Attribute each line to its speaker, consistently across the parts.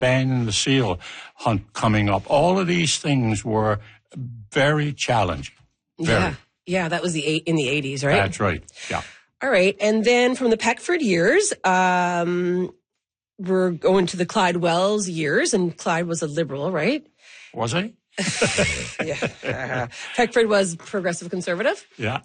Speaker 1: Ben and the seal hunt coming up. All of these things were very challenging. Very.
Speaker 2: Yeah, that was in the 80s, right?
Speaker 1: That's right, yeah.
Speaker 2: All right, and then from the Peckford years, we're going to the Clyde Wells years, and Clyde was a Liberal, right?
Speaker 1: Was he?
Speaker 2: Yeah. Peckford was progressive conservative.
Speaker 1: Yeah.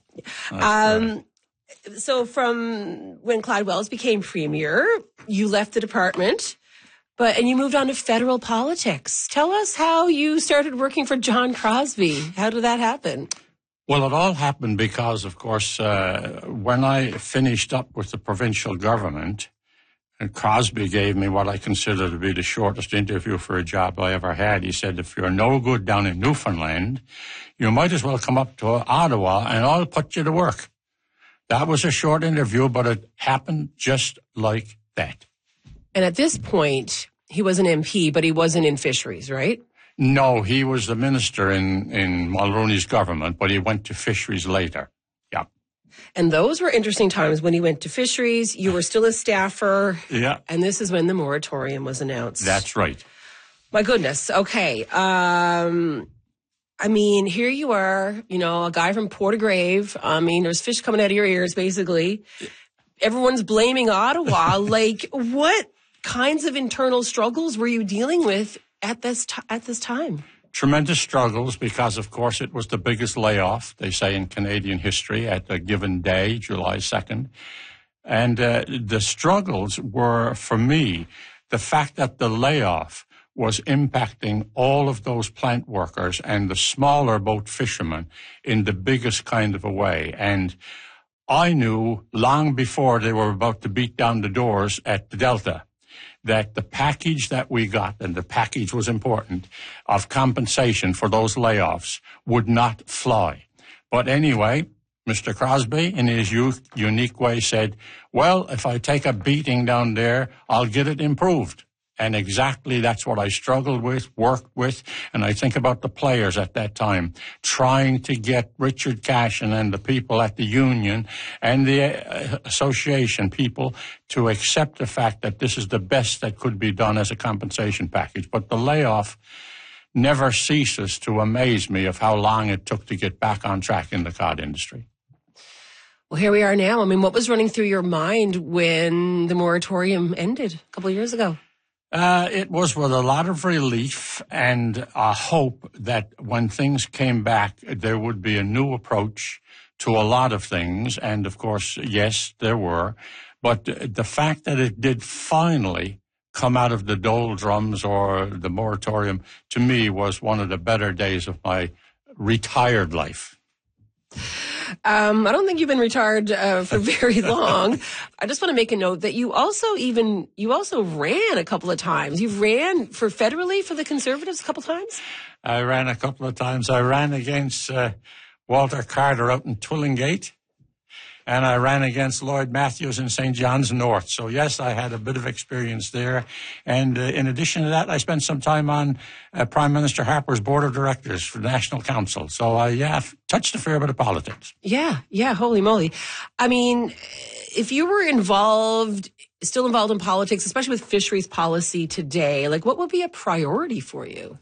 Speaker 2: So from when Clyde Wells became premier, you left the department, and you moved on to federal politics. Tell us how you started working for John Crosbie. How did that happen?
Speaker 1: Well, it all happened because, of course, when I finished up with the provincial government, and Crosbie gave me what I consider to be the shortest interview for a job I ever had. He said, if you're no good down in Newfoundland, you might as well come up to Ottawa and I'll put you to work. That was a short interview, but it happened just like that.
Speaker 2: And at this point, he was an MP, but he wasn't in fisheries, right?
Speaker 1: No, he was the minister in Mulroney's government, but he went to fisheries later. Yeah.
Speaker 2: And those were interesting times when he went to fisheries. You were still a staffer.
Speaker 1: Yeah.
Speaker 2: And this is when the moratorium was announced.
Speaker 1: That's right.
Speaker 2: My goodness. Okay. I mean, here you are, a guy from Portagrave. I mean, there's fish coming out of your ears, basically. Everyone's blaming Ottawa. Like, what kinds of internal struggles were you dealing with at this time?
Speaker 1: Tremendous struggles because, of course, it was the biggest layoff, they say, in Canadian history at a given day, July 2nd. And the struggles were, for me, the fact that the layoff was impacting all of those plant workers and the smaller boat fishermen in the biggest kind of a way. And I knew long before they were about to beat down the doors at the Delta that the package that we got, and the package was important, of compensation for those layoffs would not fly. But anyway, Mr. Crosbie, in his unique way, said, well, if I take a beating down there, I'll get it improved. And exactly that's what I struggled with, worked with, and I think about the players at that time, trying to get Richard Cashin and the people at the union and the association people to accept the fact that this is the best that could be done as a compensation package. But the layoff never ceases to amaze me of how long it took to get back on track in the cod industry.
Speaker 2: Well, here we are now. I mean, what was running through your mind when the moratorium ended a couple of years ago?
Speaker 1: It was with a lot of relief and a hope that when things came back, there would be a new approach to a lot of things. And of course, yes, there were. But the fact that it did finally come out of the doldrums or the moratorium, to me, was one of the better days of my retired life.
Speaker 2: I don't think you've been retired for very long. I just want to make a note that you also ran a couple of times. You ran federally for the Conservatives a couple of times?
Speaker 1: I ran a couple of times. I ran against Walter Carter out in Twillingate, and I ran against Lloyd Matthews in St. John's North. So, yes, I had a bit of experience there. And in addition to that, I spent some time on Prime Minister Harper's Board of Directors for the National Council. So, I've touched a fair bit of politics.
Speaker 2: Yeah, holy moly. I mean, if you were still involved in politics, especially with fisheries policy today, like what would be a priority for you?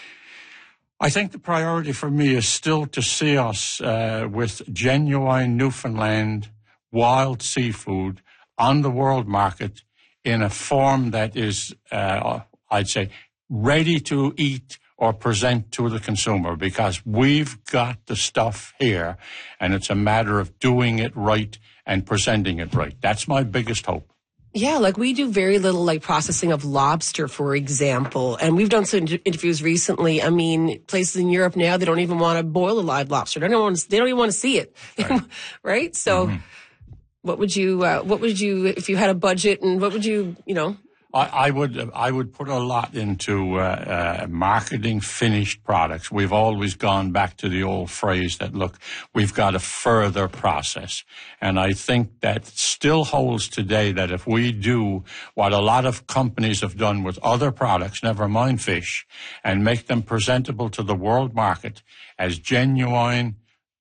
Speaker 1: I think the priority for me is still to see us with genuine Newfoundland wild seafood on the world market in a form that is, I'd say, ready to eat or present to the consumer, because we've got the stuff here and it's a matter of doing it right and presenting it right. That's my biggest hope.
Speaker 2: Yeah, like we do very little processing of lobster, for example. And we've done some interviews recently. I mean, places in Europe now, they don't even want to boil a live lobster. They don't even want to see it. Right? Right? So what would you, if you had a budget, and what would you,
Speaker 1: I would put a lot into marketing finished products. We've always gone back to the old phrase that, look, we've got to further process. And I think that still holds today, that if we do what a lot of companies have done with other products, never mind fish, and make them presentable to the world market as genuine,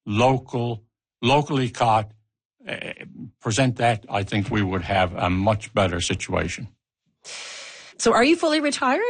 Speaker 1: locally caught, present that, I think we would have a much better situation.
Speaker 2: So are you fully retired?